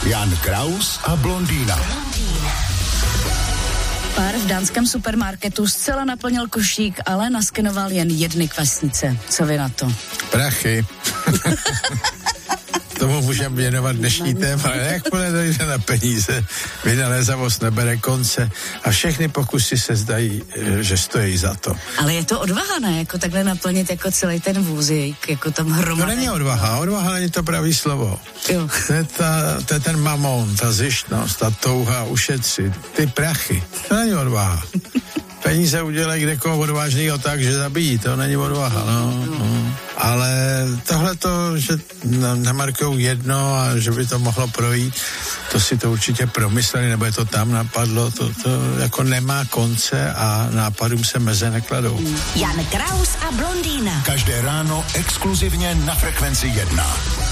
Jan Kraus a blondýna. Pár v dánském supermarketu zcela naplnil košík, ale naskenoval jen jedny kvasnice. Co vy na to? Prachy. Tomu můžeme věnovat dnešní téma. Jakmile dojde na peníze, vynalézavost nebere konce a všechny pokusy se zdají, že stojí za to. Ale je to odvaha, ne? Jako takhle naplnit jako celý ten vůzík, jako tam hromadě. To není odvaha není to pravý slovo. Jo. To je ten mamon, ta zištnost, ta touha ušetřit, ty prachy. To není odvaha. Peníze udělají kdekoho odvážnýho tak, že zabijí, to není odvaha, no. Ale tohleto, že namarkujou jedno a že by to mohlo projít, to si to určitě promysleli, nebo je to tam napadlo, to jako nemá konce a nápadům se meze nekladou. Jan Kraus a blondýna. Každé ráno exkluzivně na Frekvenci 1.